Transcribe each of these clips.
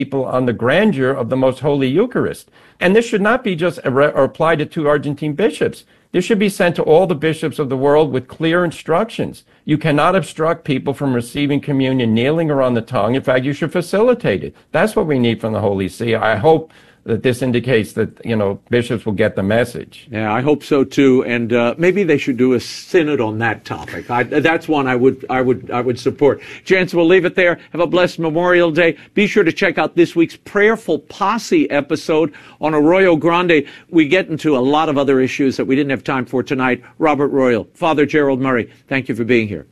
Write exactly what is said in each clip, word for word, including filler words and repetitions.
people on the grandeur of the most holy Eucharist. And this should not be just a re- or applied to two Argentine bishops. This should be sent to all the bishops of the world with clear instructions. You cannot obstruct people from receiving communion kneeling or on the tongue. In fact, you should facilitate it. That's what we need from the Holy See. I hope that this indicates that, you know, bishops will get the message. Yeah, I hope so too. And uh, maybe they should do a synod on that topic. I, that's one I would, I would, I would support. Gents, we'll leave it there. Have a blessed Memorial Day. Be sure to check out this week's Prayerful Posse episode on Arroyo Grande. We get into a lot of other issues that we didn't have time for tonight. Robert Royal, Father Gerald Murray, thank you for being here.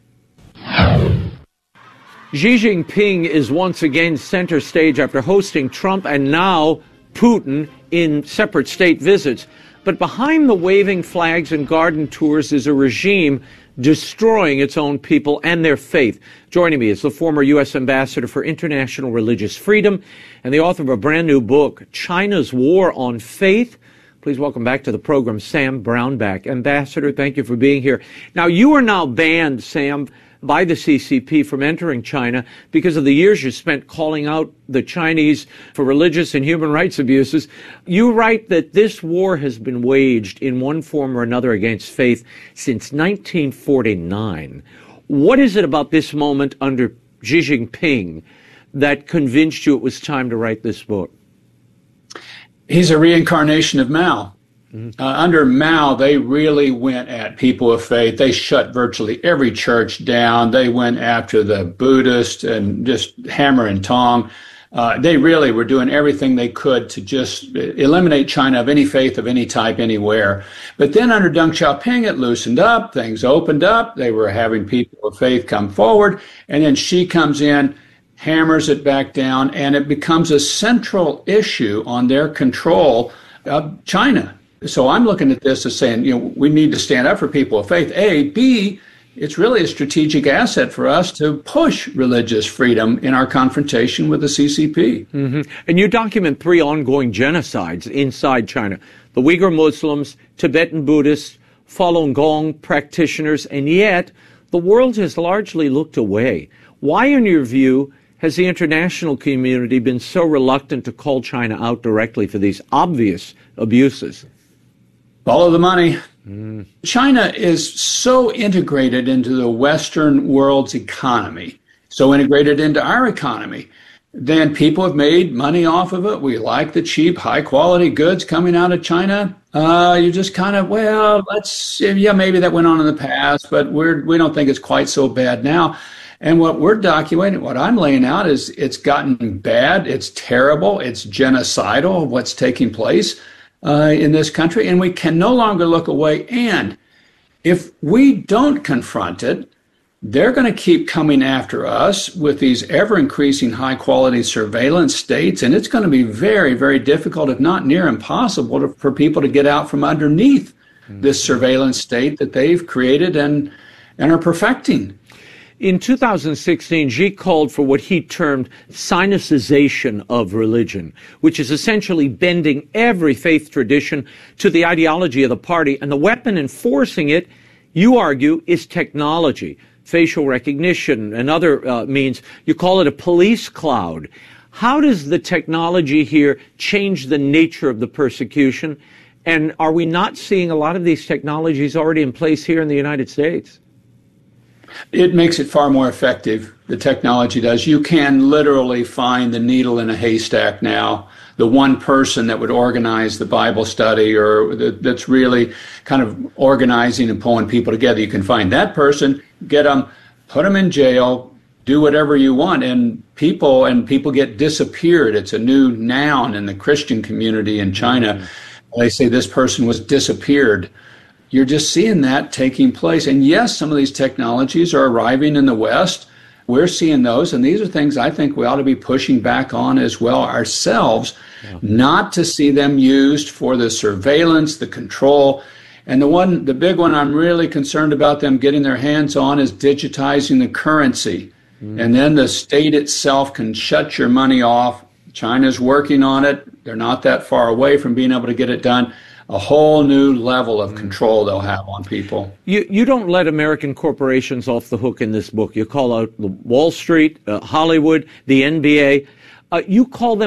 Xi Jinping is once again center stage after hosting Trump and now Putin in separate state visits. But behind the waving flags and garden tours is a regime destroying its own people and their faith. Joining me is the former U S Ambassador for International Religious Freedom and the author of a brand new book, China's War on Faith. Please welcome back to the program, Sam Brownback. Ambassador, thank you for being here. Now, you are now banned, Sam, by the C C P from entering China because of the years you spent calling out the Chinese for religious and human rights abuses. You write that this war has been waged in one form or another against faith since nineteen forty-nine. What is it about this moment under Xi Jinping that convinced you it was time to write this book? He's a reincarnation of Mao. Mm-hmm. Uh, under Mao, they really went at people of faith. They shut virtually every church down. They went after the Buddhists and just hammer and tong. Uh, they really were doing everything they could to just eliminate China of any faith of any type anywhere. But then under Deng Xiaoping, it loosened up. Things opened up. They were having people of faith come forward. And then Xi comes in, hammers it back down, and it becomes a central issue on their control of China. So I'm looking at this as saying, you know, we need to stand up for people of faith, A. B, it's really a strategic asset for us to push religious freedom in our confrontation with the C C P. Mm-hmm. And you document three ongoing genocides inside China. The Uyghur Muslims, Tibetan Buddhists, Falun Gong practitioners, and yet the world has largely looked away. Why, in your view, has the international community been so reluctant to call China out directly for these obvious abuses? Follow the money. Mm. China is so integrated into the Western world's economy, so integrated into our economy. Then people have made money off of it. We like the cheap, high-quality goods coming out of China. Uh, you just kind of, well, let's, yeah, maybe that went on in the past, but we're, we don't think it's quite so bad now. And what we're documenting, what I'm laying out is it's gotten bad, it's terrible, it's genocidal, what's taking place uh, in this country, and we can no longer look away. And if we don't confront it, they're going to keep coming after us with these ever-increasing high-quality surveillance states, and it's going to be very, very difficult, if not near impossible, to, for people to get out from underneath mm-hmm. this surveillance state that they've created and, and are perfecting. In two thousand sixteen, Xi called for what he termed sinicization of religion, which is essentially bending every faith tradition to the ideology of the party, and the weapon enforcing it, you argue, is technology. Facial recognition and other uh, means. You call it a police cloud. How does the technology here change the nature of the persecution? And are we not seeing a lot of these technologies already in place here in the United States? It makes it far more effective, the technology does. You can literally find the needle in a haystack now, the one person that would organize the Bible study or that's really kind of organizing and pulling people together. You can find that person, get them, put them in jail, do whatever you want, and people and people get disappeared. It's a new noun in the Christian community in China. Mm-hmm. They say this person was disappeared. You're just seeing that taking place. And yes, some of these technologies are arriving in the West. We're seeing those, and these are things I think we ought to be pushing back on as well ourselves, yeah. Not to see them used for the surveillance, the control. And the one, the big one I'm really concerned about them getting their hands on is digitizing the currency. Mm. And then the state itself can shut your money off. China's working on it. They're not that far away from being able to get it done. A whole new level of control they'll have on people. You you don't let American corporations off the hook in this book. You call out the Wall Street, uh, Hollywood, the N B A. Uh, you call them